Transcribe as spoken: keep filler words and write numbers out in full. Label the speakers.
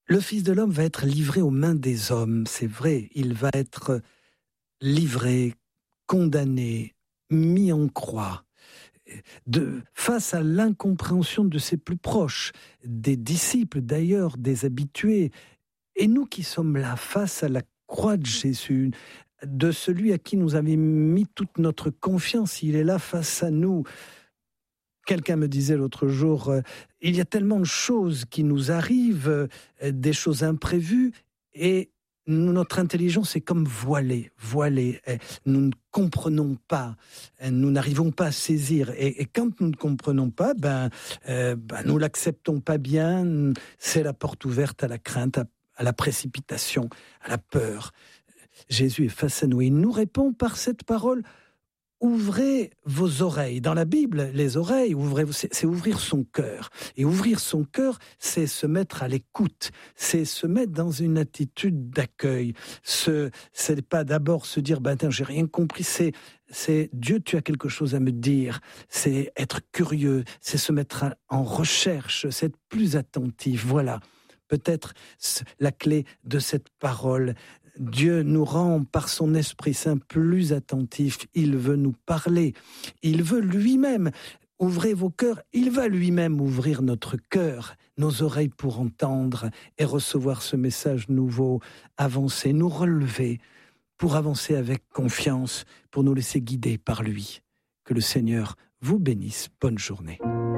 Speaker 1: Le Fils de l'homme va être livré aux mains des hommes, c'est vrai, il va être livré, condamné, mis en croix, de, face à l'incompréhension de ses plus proches, des disciples d'ailleurs, des habitués, et nous qui sommes là face à la croix de Jésus, de celui à qui nous avons mis toute notre confiance, il est là face à nous. Quelqu'un me disait l'autre jour, euh, il y a tellement de choses qui nous arrivent, euh, des choses imprévues, et notre intelligence est comme voilée, voilée. Et nous ne comprenons pas, nous n'arrivons pas à saisir. Et, et quand nous ne comprenons pas, ben, euh, ben, nous l'acceptons pas bien. C'est la porte ouverte à la crainte, à, à la précipitation, à la peur. Jésus est face à nous et il nous répond par cette parole. Ouvrez vos oreilles. Dans la Bible, les oreilles, ouvrez, c'est, c'est ouvrir son cœur. Et ouvrir son cœur, c'est se mettre à l'écoute. C'est se mettre dans une attitude d'accueil. Ce, c'est pas d'abord se dire, ben, attends, j'ai rien compris. C'est, c'est Dieu, tu as quelque chose à me dire. C'est être curieux. C'est se mettre à, en recherche. C'est être plus attentif. Voilà. Peut-être la clé de cette parole. Dieu nous rend par son Esprit Saint plus attentifs. Il veut nous parler. Il veut lui-même. Ouvrez vos cœurs. Il va lui-même ouvrir notre cœur, nos oreilles pour entendre et recevoir ce message nouveau. Avancer, nous relever pour avancer avec confiance, pour nous laisser guider par lui. Que le Seigneur vous bénisse. Bonne journée.